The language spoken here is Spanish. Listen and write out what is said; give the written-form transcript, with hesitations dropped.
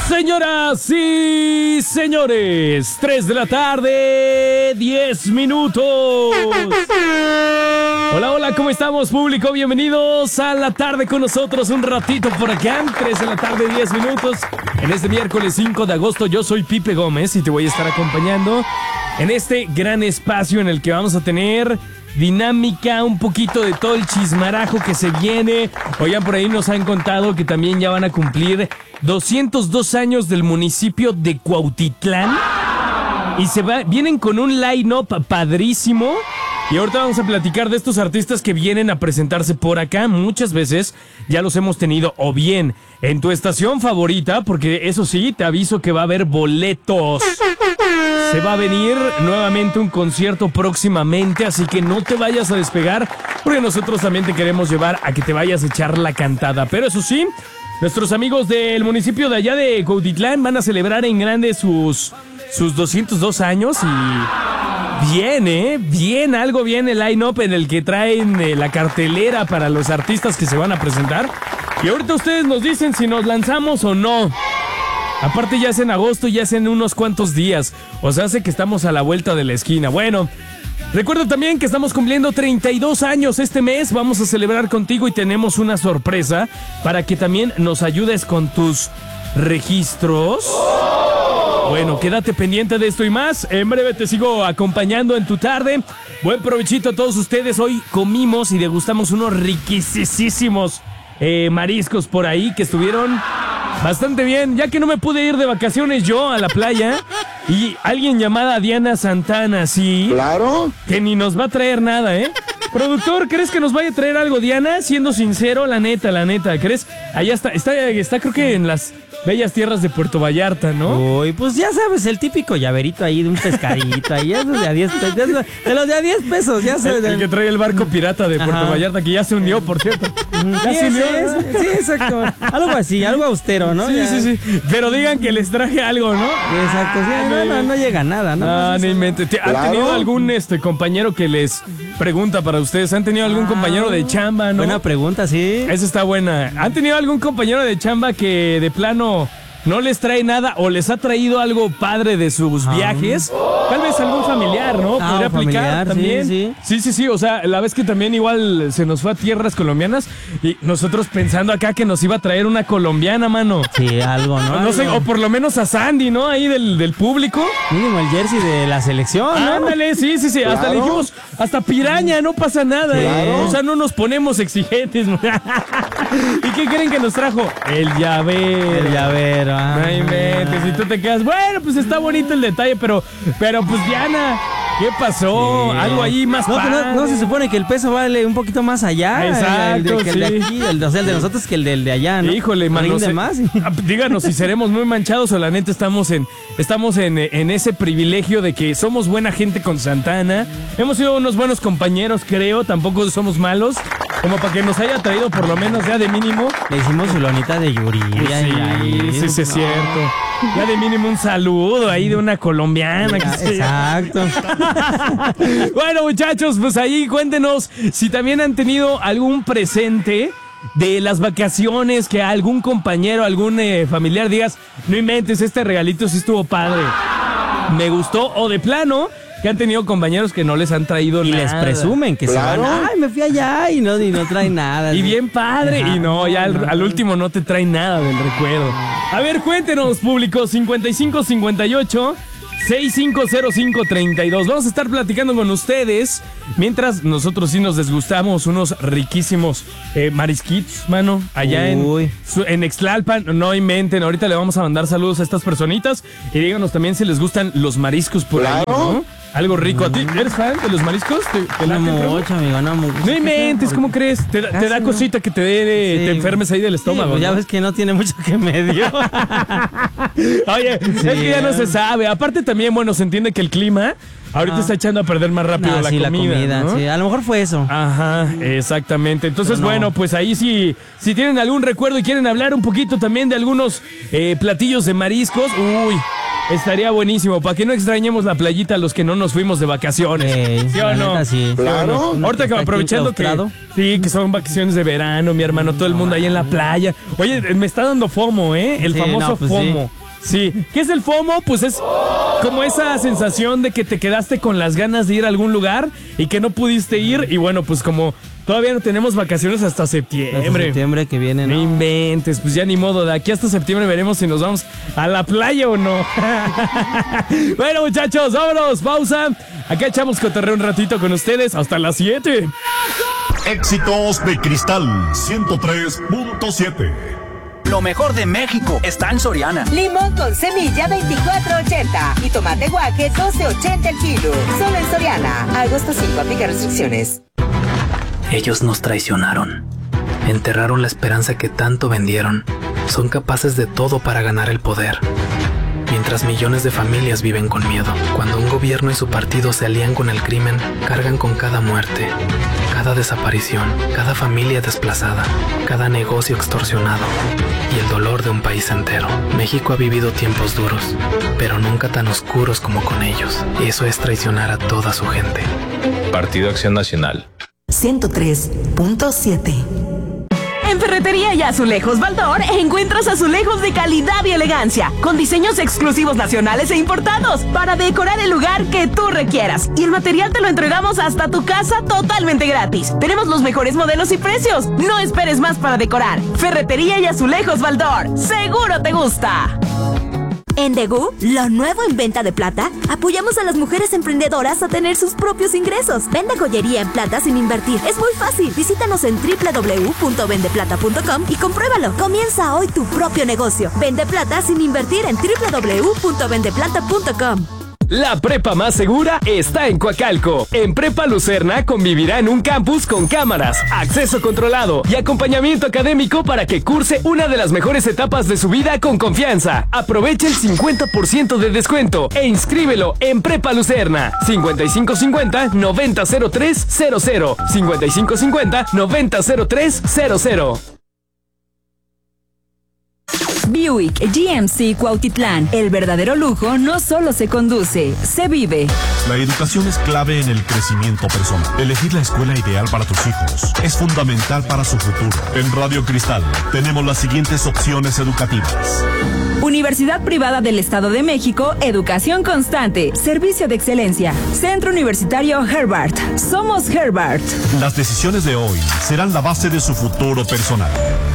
Señoras y señores, 3 de la tarde, 10 minutos. Hola, hola, ¿cómo estamos, público? Bienvenidos a la tarde con nosotros, un ratito por acá, 3 de la tarde, 10 minutos. En este miércoles 5 de agosto, yo soy Pipe Gómez y te voy a estar acompañando en este gran espacio en el que vamos a tener dinámica, un poquito de todo el chismarajo que se viene. Oigan, por ahí nos han contado que también ya van a cumplir 202 años del municipio de Cuautitlán. Y vienen con un line-up padrísimo. Y ahorita vamos a platicar de estos artistas que vienen a presentarse por acá. Muchas veces ya los hemos tenido o bien en tu estación favorita, porque eso sí, te aviso que va a haber boletos. Se va a venir nuevamente un concierto próximamente, así que no te vayas a despegar, porque nosotros también te queremos llevar a que te vayas a echar la cantada. Pero eso sí, nuestros amigos del municipio de allá de Cuautitlán van a celebrar en grande sus 202 años y bien, algo bien el line-up en el que traen la cartelera para los artistas que se van a presentar. Y ahorita ustedes nos dicen si nos lanzamos o no. Aparte ya es en agosto, ya es en unos cuantos días. O sea, hace que estamos a la vuelta de la esquina. Bueno, recuerda también que estamos cumpliendo 32 años este mes. Vamos a celebrar contigo y tenemos una sorpresa para que también nos ayudes con tus registros. Bueno, quédate pendiente de esto y más. En breve te sigo acompañando en tu tarde. Buen provechito a todos ustedes. Hoy comimos y degustamos unos riquísimos mariscos por ahí que estuvieron bastante bien, ya que no me pude ir de vacaciones yo a la playa. Y alguien llamada Diana Santana, sí. Claro. Que ni nos va a traer nada, ¿eh? Productor, ¿crees que nos vaya a traer algo, Diana? Siendo sincero, la neta, ¿crees? Allá está creo que en las bellas tierras de Puerto Vallarta, ¿no? Uy, pues ya sabes, el típico llaverito ahí de un pescadito ahí, esos de a 10 pesos, de los de a 10 pesos, ya sabes. El que trae el barco pirata de Puerto Vallarta, que ya se hundió, por cierto. ¿Ya se hundió? Sí, exacto. Algo así, algo austero, ¿no? Sí. Pero digan que les traje algo, ¿no? Exacto, sí, no llega nada, ¿no? Ah, ni mente. ¿Han tenido algún compañero que les pregunta para ustedes? ¿Han tenido algún compañero de chamba, no? Buena pregunta, sí. Esa está buena. ¿Han tenido algún compañero de chamba que de plano no les trae nada o les ha traído algo padre de sus viajes? Tal vez algún familiar, ¿no? Podría aplicar familiar, también. Sí. O sea, la vez que también igual se nos fue a tierras colombianas y nosotros pensando acá que nos iba a traer una colombiana, mano. Sí, algo, ¿no? No sé, o por lo menos a Sandy, ¿no? Ahí del público. Mínimo el jersey de la selección, ¿no? Ándale, sí. Claro. Hasta le dijimos, hasta piraña, no pasa nada, claro. O sea, no nos ponemos exigentes. ¿Y qué creen que nos trajo? El llavero. El llavero. No inventes, si tú te quedas, bueno, pues está bonito el detalle, pero pues Diana, ¿qué pasó? Sí. Algo ahí más padre. No se supone que el peso vale un poquito más allá. Exacto, el de aquí, o sea, el de nosotros que el de allá, ¿no? Híjole, mano. Díganos si seremos muy manchados o la neta estamos en ese privilegio de que somos buena gente con Santana. Hemos sido unos buenos compañeros, creo, tampoco somos malos. Como para que nos haya traído por lo menos ya de mínimo. Le hicimos su lonita de Yuridia. Sí, es cierto. Ya de mínimo un saludo ahí de una colombiana. Exacto. Bueno, muchachos, pues ahí cuéntenos si también han tenido algún presente de las vacaciones que a algún compañero, algún familiar digas, no inventes, este regalito sí estuvo padre. Me gustó, o de plano que han tenido compañeros que no les han traído y nada. Y les presumen que claro. se van, ay, me fui allá y no traen nada. Y bien padre. Ajá, y no, ya al último no te traen nada del recuerdo. A ver, cuéntenos, público, 5558 650532. Vamos a estar platicando con ustedes mientras nosotros sí nos desgustamos unos riquísimos marisquitos, mano, allá en Ixtlalpan. No inventen, ahorita le vamos a mandar saludos a estas personitas y díganos también si les gustan los mariscos por ahí, ¿no? Algo rico. ¿A ti eres fan de los mariscos? No mucho, amigo, no mucho. No inventes, ¿cómo crees? ¿Te da cosita que te enfermes ahí del estómago? Pues ya ves que no tiene mucho que medio. Oye, es que ya no se sabe. Aparte también, bueno, se entiende que el clima ahorita está echando a perder más rápido la comida, ¿no? Sí, a lo mejor fue eso. Ajá, exactamente. Entonces, bueno, pues ahí si tienen algún recuerdo y quieren hablar un poquito también de algunos platillos de mariscos, Estaría buenísimo, para que no extrañemos la playita a los que no nos fuimos de vacaciones. ¿Sí o no? Sí. Claro. Ahorita que aprovechando que son vacaciones de verano, mi hermano, todo el mundo ahí en la playa. Oye, me está dando FOMO, ¿eh? El famoso FOMO. Sí. ¿Qué es el FOMO? Pues es como esa sensación de que te quedaste con las ganas de ir a algún lugar y que no pudiste ir. Y bueno, pues como todavía no tenemos vacaciones hasta septiembre. Hasta septiembre que viene, ¿no? No inventes, pues ya ni modo. De aquí hasta septiembre veremos si nos vamos a la playa o no. Bueno, muchachos, vámonos, pausa. Acá echamos cotorreo un ratito con ustedes hasta las 7. Éxitos de Cristal 103.7. Lo mejor de México está en Soriana. Limón con semilla 24.80 y tomate guaje 12.80 el kilo. Solo en Soriana. Agosto 5, aplica restricciones. Ellos nos traicionaron. Enterraron la esperanza que tanto vendieron. Son capaces de todo para ganar el poder. Mientras millones de familias viven con miedo. Cuando un gobierno y su partido se alían con el crimen, cargan con cada muerte, cada desaparición, cada familia desplazada, cada negocio extorsionado y el dolor de un país entero. México ha vivido tiempos duros, pero nunca tan oscuros como con ellos. Eso es traicionar a toda su gente. Partido Acción Nacional. 103.7. En Ferretería y Azulejos Baldor encuentras azulejos de calidad y elegancia, con diseños exclusivos nacionales e importados, para decorar el lugar que tú requieras. Y el material te lo entregamos hasta tu casa totalmente gratis. Tenemos los mejores modelos y precios. No esperes más para decorar. Ferretería y Azulejos Baldor. ¡Seguro te gusta! En Degu, lo nuevo en venta de plata, apoyamos a las mujeres emprendedoras a tener sus propios ingresos. Vende joyería en plata sin invertir. Es muy fácil. Visítanos en www.vendeplata.com y compruébalo. Comienza hoy tu propio negocio. Vende plata sin invertir en www.vendeplata.com. La prepa más segura está en Coacalco. En Prepa Lucerna convivirá en un campus con cámaras, acceso controlado y acompañamiento académico para que curse una de las mejores etapas de su vida con confianza. Aprovecha el 50% de descuento e inscríbelo en Prepa Lucerna. 5550-900300. 5550-900300. Buick GMC Cuautitlán. El verdadero lujo no solo se conduce, se vive. La educación es clave en el crecimiento personal. Elegir la escuela ideal para tus hijos es fundamental para su futuro. En Radio Cristal tenemos las siguientes opciones educativas. Universidad Privada del Estado de México, educación constante, servicio de excelencia. Centro Universitario Herbert. Somos Herbert. Las decisiones de hoy serán la base de su futuro personal.